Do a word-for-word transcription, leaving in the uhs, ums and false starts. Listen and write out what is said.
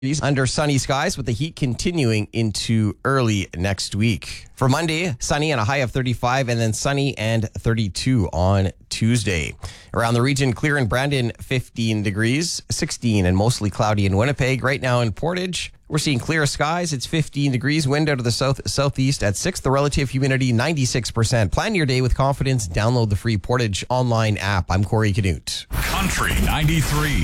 under sunny skies with the heat continuing into early next week. For Monday, sunny and a high of thirty-five, and then sunny and thirty-two on Tuesday. Around the region, clear in Brandon, fifteen degrees, sixteen and mostly cloudy in Winnipeg. Right now in Portage, we're seeing clear skies. It's fifteen degrees, wind out of the south southeast at six. The relative humidity, ninety-six percent. Plan your day with confidence. Download the free Portage online app. I'm Corey Canute. Country ninety-three.